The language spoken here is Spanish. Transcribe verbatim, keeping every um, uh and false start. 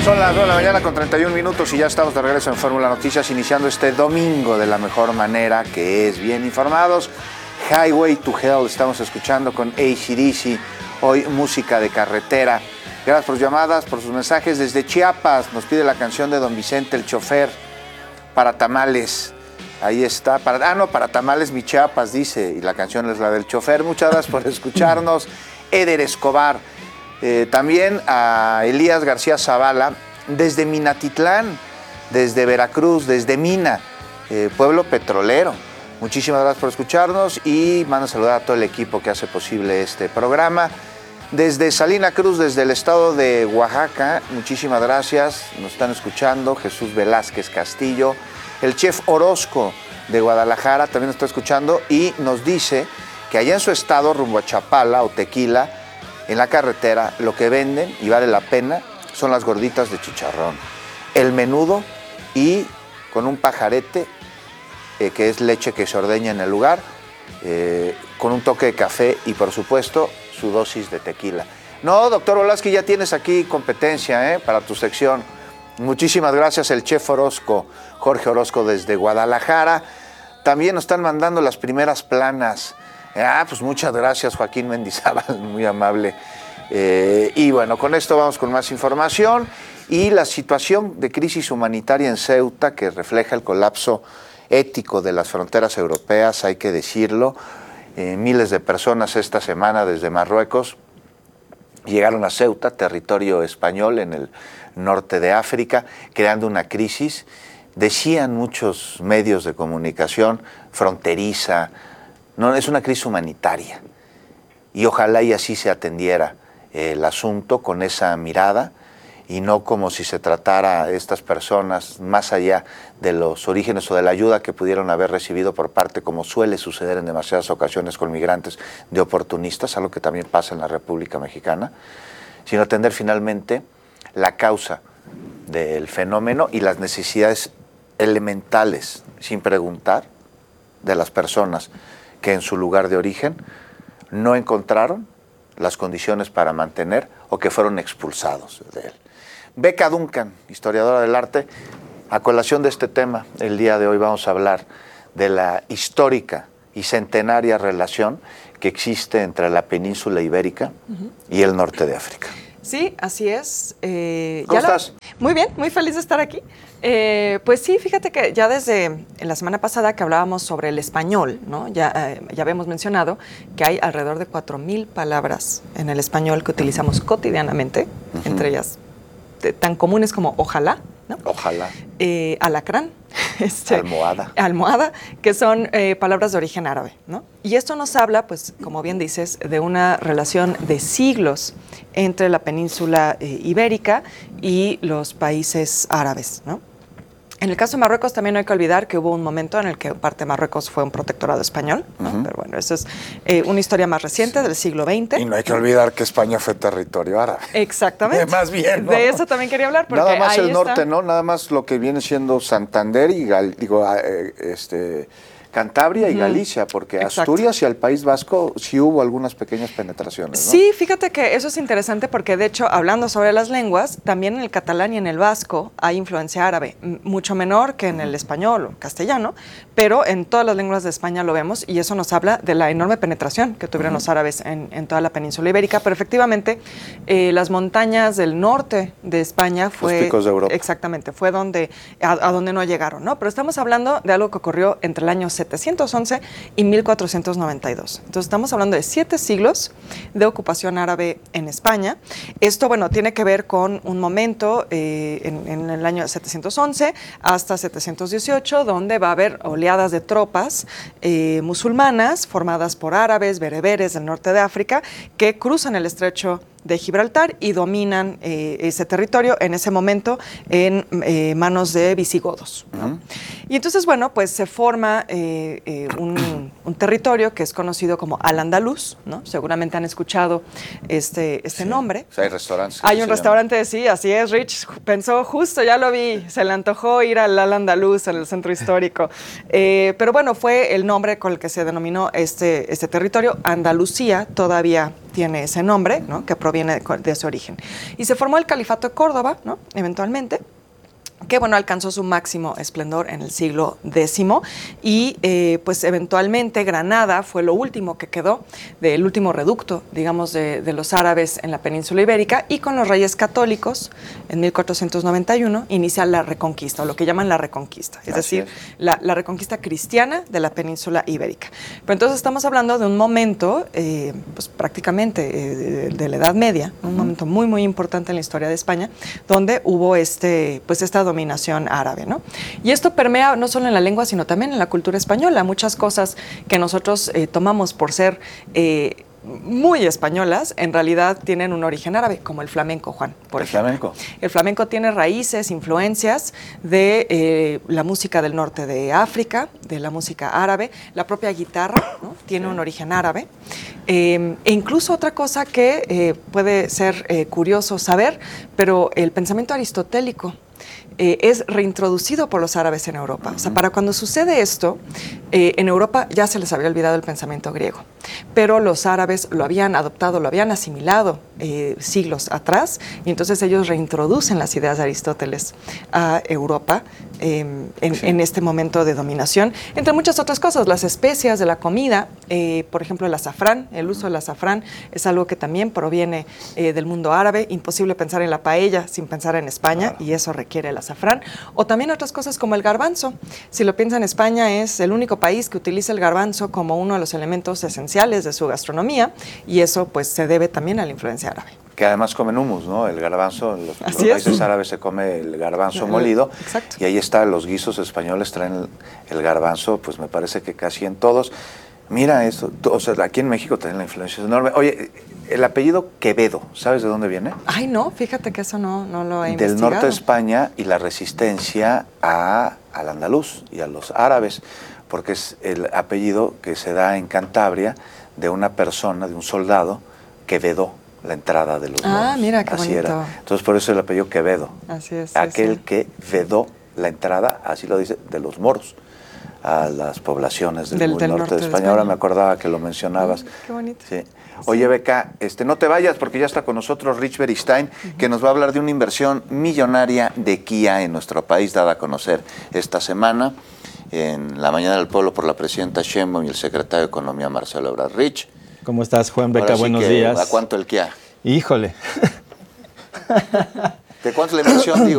Son las nueve de la mañana con treinta y un minutos y ya estamos de regreso en Fórmula Noticias, iniciando este domingo de la mejor manera, que es bien informados. Highway to Hell estamos escuchando con A C D C, hoy música de carretera. Gracias por sus llamadas, por sus mensajes. Desde Chiapas nos pide la canción de Don Vicente el Chofer, para tamales. Ahí está. Para, ah, no, para tamales mi Chiapas, dice, y la canción es la del chofer. Muchas gracias por escucharnos. Eder Escobar. Eh, también a Elías García Zavala, desde Minatitlán, desde Veracruz, desde Mina, eh, pueblo petrolero. Muchísimas gracias por escucharnos y mando a saludar a todo el equipo que hace posible este programa. Desde Salina Cruz, desde el estado de Oaxaca, muchísimas gracias. Nos están escuchando Jesús Velázquez Castillo. El chef Orozco de Guadalajara también nos está escuchando y nos dice que allá en su estado, rumbo a Chapala o Tequila, en la carretera, lo que venden, y vale la pena, son las gorditas de chicharrón, el menudo y con un pajarete, eh, que es leche que se ordeña en el lugar, eh, con un toque de café y, por supuesto, su dosis de tequila. No, doctor Olaski, ya tienes aquí competencia, ¿eh?, para tu sección. Muchísimas gracias, el chef Orozco, Jorge Orozco desde Guadalajara. También nos están mandando las primeras planas. Ah, pues muchas gracias, Joaquín Mendizábal, muy amable. Eh, y bueno, con esto vamos con más información. Y la situación de crisis humanitaria en Ceuta, que refleja el colapso ético de las fronteras europeas, hay que decirlo. Eh, miles de personas esta semana desde Marruecos llegaron a Ceuta, territorio español en el norte de África, creando una crisis. Decían muchos medios de comunicación, fronteriza. No, es una crisis humanitaria y ojalá y así se atendiera el asunto con esa mirada y no como si se tratara a estas personas más allá de los orígenes o de la ayuda que pudieron haber recibido por parte, como suele suceder en demasiadas ocasiones con migrantes, de oportunistas, algo que también pasa en la República Mexicana, sino atender finalmente la causa del fenómeno y las necesidades elementales, sin preguntar, de las personas que en su lugar de origen no encontraron las condiciones para mantener o que fueron expulsados de él. Beca Duncan, historiadora del arte, a colación de este tema, el día de hoy vamos a hablar de la histórica y centenaria relación que existe entre la península ibérica uh-huh. y el norte de África. Sí, así es. Eh, ¿Cómo ya estás? Lo... Muy bien, muy feliz de estar aquí. Eh, pues sí, fíjate que ya desde la semana pasada que hablábamos sobre el español, ¿no? Ya, eh, ya habíamos mencionado que hay alrededor de cuatro mil palabras en el español que utilizamos cotidianamente, uh-huh. entre ellas de, tan comunes como ojalá, ¿no? Ojalá. Eh, alacrán. Este, almohada. Almohada, que son eh, palabras de origen árabe, ¿no? Y esto nos habla, pues, como bien dices, de una relación de siglos entre la península eh, ibérica y los países árabes, ¿no? En el caso de Marruecos también no hay que olvidar que hubo un momento en el que parte de Marruecos fue un protectorado español, ¿no? Uh-huh. Pero bueno, eso es eh, una historia más reciente, sí. del siglo veinte. Y no hay que olvidar que España fue territorio árabe. Exactamente. Más bien, ¿no? De eso también quería hablar. Porque nada más ahí el está... norte, ¿no? Nada más lo que viene siendo Santander y Gal, digo, eh, este, Cantabria y uh-huh. Galicia, porque Exacto. Asturias y el País Vasco sí hubo algunas pequeñas penetraciones, ¿no? Sí, fíjate que eso es interesante porque, de hecho, hablando sobre las lenguas, también en el catalán y en el vasco hay influencia árabe, mucho menor que en el español o castellano, pero en todas las lenguas de España lo vemos y eso nos habla de la enorme penetración que tuvieron uh-huh. los árabes en, en toda la península ibérica, pero efectivamente eh, las montañas del norte de España fue... Los picos de Europa. Exactamente, fue donde, a, a donde no llegaron, ¿no? Pero estamos hablando de algo que ocurrió entre el año setecientos once y mil cuatrocientos noventa y dos. Entonces estamos hablando de siete siglos de ocupación árabe en España. Esto, bueno, tiene que ver con un momento eh, en, en el año setecientos once hasta setecientos dieciocho, donde va a haber oleadas de tropas eh, musulmanas formadas por árabes, bereberes del norte de África, que cruzan el estrecho de Gibraltar y dominan eh, ese territorio en ese momento en eh, manos de visigodos, ¿no? Uh-huh. Y entonces, bueno, pues se forma eh, eh, un, un territorio que es conocido como Al-Andalus, ¿no? Seguramente han escuchado este, este sí. nombre. O sea, hay restaurantes. Hay un restaurante, llama. sí, así es, Rich pensó justo, ya lo vi, se le antojó ir al Al-Andalus, al centro histórico. Eh, pero bueno, fue el nombre con el que se denominó este, este territorio. Andalucía todavía tiene ese nombre, ¿no? Que proviene de, de ese origen. Y se formó el Califato de Córdoba, ¿no? Eventualmente, que bueno, alcanzó su máximo esplendor en el siglo décimo y eh, pues eventualmente Granada fue lo último que quedó, del último reducto, digamos, de, de los árabes en la península ibérica, y con los reyes católicos en mil cuatrocientos noventa y uno inicia la Reconquista, o lo que llaman la Reconquista, es Así decir, es. La, la Reconquista cristiana de la península ibérica. Pero entonces estamos hablando de un momento, eh, pues prácticamente eh, de, de la Edad Media, un uh-huh. momento muy, muy importante en la historia de España, donde hubo este, pues esta dominación árabe, ¿no? Y esto permea no solo en la lengua, sino también en la cultura española. Muchas cosas que nosotros eh, tomamos por ser eh, muy españolas, en realidad tienen un origen árabe, como el flamenco, Juan, por el ejemplo. flamenco. El flamenco tiene raíces, influencias de eh, la música del norte de África, de la música árabe. La propia guitarra, ¿no? Tiene sí. un origen árabe. Eh, e incluso otra cosa que eh, puede ser eh, curioso saber, pero el pensamiento aristotélico Eh, es reintroducido por los árabes en Europa. Uh-huh. O sea, para cuando sucede esto, eh, en Europa ya se les había olvidado el pensamiento griego, pero los árabes lo habían adoptado, lo habían asimilado eh, siglos atrás, y entonces ellos reintroducen las ideas de Aristóteles a Europa eh, en, sí. en este momento de dominación, entre muchas otras cosas, las especias de la comida, eh, por ejemplo el azafrán, el uso del azafrán es algo que también proviene eh, del mundo árabe. Imposible pensar en la paella sin pensar en España, claro. y eso requiere el azafrán, o también otras cosas como el garbanzo. Si lo piensan, España es el único país que utiliza el garbanzo como uno de los elementos esenciales de su gastronomía, y eso pues se debe también a la influencia árabe. Que además comen hummus, ¿no? El garbanzo, en los, los países árabes se come el garbanzo el, molido. Exacto. Y ahí está, los guisos españoles traen el, el garbanzo, pues me parece que casi en todos. Mira esto, o sea, aquí en México también la influencia es enorme. Oye, el apellido Quevedo, ¿sabes de dónde viene? Ay, no, fíjate que eso no, no lo he Del investigado. Del norte de España, y la resistencia a, al andaluz y a los árabes, porque es el apellido que se da en Cantabria de una persona, de un soldado, que vedó la entrada de los moros. Ah, mira, qué así bonito. Era. Entonces, por eso el apellido Quevedo. Así es. Aquel sí, sí. que vedó la entrada, así lo dice, de los moros a las poblaciones del, del, del norte, norte de, España. de España. Ahora me acordaba que lo mencionabas. Mm, qué bonito. Sí. Oye, Beca, este, no te vayas porque ya está con nosotros Rich Beristain, uh-huh. que nos va a hablar de una inversión millonaria de Kia en nuestro país, dada a conocer esta semana en la Mañana del Pueblo por la presidenta Sheinbaum y el secretario de Economía, Marcelo Ebrard. Rich. ¿Cómo estás, Juan? Beca, sí buenos que, días. ¿A cuánto el Kia? Híjole. ¿De cuánto es la inversión, digo?